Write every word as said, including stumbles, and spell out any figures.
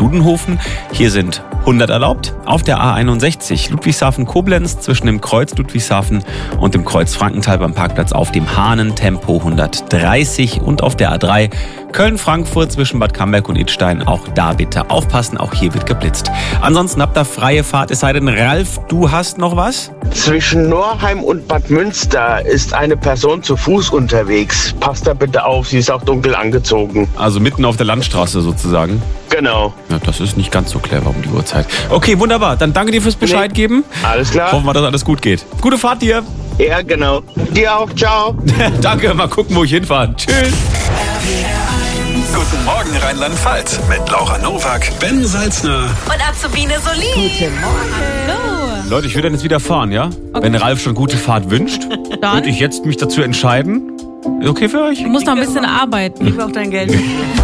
Dudenhofen. Hier sind hundert erlaubt. Auf der A einundsechzig Ludwigshafen-Koblenz zwischen dem Kreuz Ludwigshafen und dem Kreuz Frankenthal beim Parkplatz auf dem Hahnen Tempo hundertdreißig. Und auf der A drei Köln-Frankfurt zwischen Bad Camberg und Idstein. Auch da bitte aufpassen, auch hier wird geblitzt. Ansonsten habt ihr freie Fahrt, es sei denn, Ralf, du hast noch was? Zwischen Norheim und Bad Münster ist eine Person zu Fuß unterwegs. Passt da bitte auf, sie ist auch dunkel angezogen. Also mitten auf der Landstraße sozusagen. Genau. Ja, das ist nicht ganz so clever um die Uhrzeit. Okay, wunderbar. Dann danke dir fürs Bescheid Nee. geben. Alles klar. Hoffen wir, dass alles gut geht. Gute Fahrt dir. Ja, genau. Dir auch, ciao. Danke, mal gucken, wo ich hinfahre. Tschüss. Guten Morgen Rheinland-Pfalz mit Laura Nowak, Ben Salzner Und Azubine Solin. Guten Morgen. Hallo. Leute, ich würde dann jetzt wieder fahren, ja? Okay. Wenn Ralf schon gute Fahrt wünscht, würde ich jetzt mich dazu entscheiden. Ist okay für euch? Du musst noch ein bisschen arbeiten. Ich brauche dein Geld.